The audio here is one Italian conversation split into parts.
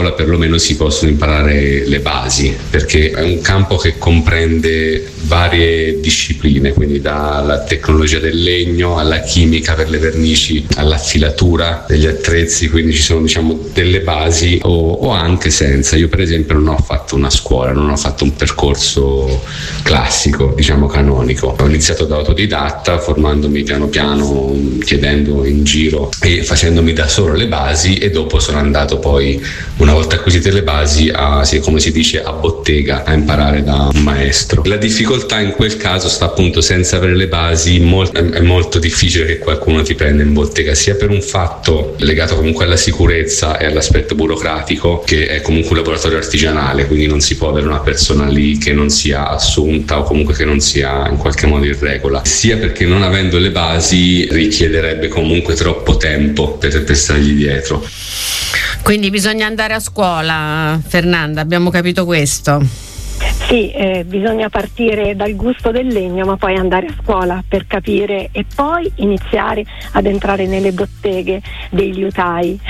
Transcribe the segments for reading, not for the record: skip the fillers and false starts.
scuola perlomeno si possono imparare le basi, perché è un campo che comprende varie discipline, quindi dalla tecnologia del legno alla chimica per le vernici, all'affilatura degli attrezzi, quindi ci sono delle basi o anche senza. Io per esempio non ho fatto una scuola, non ho fatto un percorso classico, canonico. Ho iniziato da autodidatta, formandomi piano piano, chiedendo in giro e facendomi da solo le basi, e dopo sono andato poi, una volta acquisite le basi, come si dice, a bottega, a imparare da un maestro. La difficoltà in quel caso sta appunto, senza avere le basi è molto difficile che qualcuno ti prenda in bottega, sia per un fatto legato comunque alla sicurezza e all'aspetto burocratico, che è comunque un laboratorio artigianale, quindi non si può avere una persona lì che non sia assunta o comunque che non sia in qualche modo in regola, sia perché non avendo le basi richiederebbe comunque troppo tempo per stargli dietro. Quindi bisogna andare a scuola, Fernanda, abbiamo capito questo? Sì, bisogna partire dal gusto del legno, ma poi andare a scuola per capire e poi iniziare ad entrare nelle botteghe dei liutai.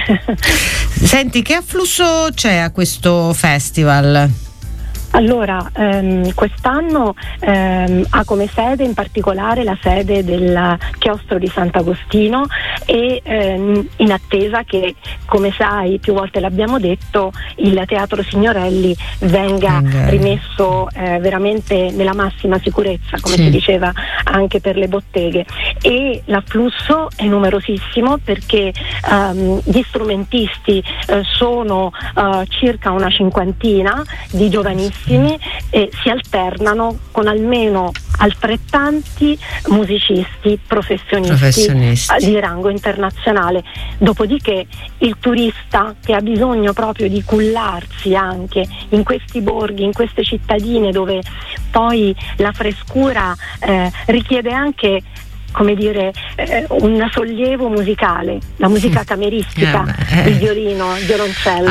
Senti, che afflusso c'è a questo festival? Allora, quest'anno ha come sede in particolare la sede del chiostro di Sant'Agostino, e in attesa che, come sai, più volte l'abbiamo detto, il Teatro Signorelli venga rimesso veramente nella massima sicurezza, come si diceva anche per le botteghe, e l'afflusso è numerosissimo perché gli strumentisti sono circa una cinquantina di giovanissimi, e si alternano con almeno altrettanti musicisti professionisti di rango internazionale. Dopodiché il turista che ha bisogno proprio di cullarsi anche in questi borghi, in queste cittadine dove poi la frescura richiede anche, come dire, un sollievo musicale, la musica cameristica, il violino, il violoncello.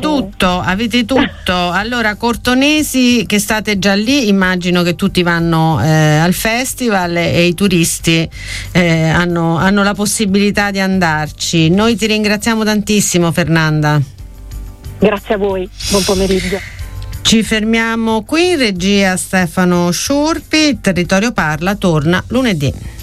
Avete tutto. Allora, cortonesi che state già lì, immagino che tutti vanno al festival e i turisti hanno la possibilità di andarci. Noi ti ringraziamo tantissimo, Fernanda. Grazie a voi, buon pomeriggio. Ci fermiamo qui, regia Stefano Sciurpi. Territorio Parla torna lunedì.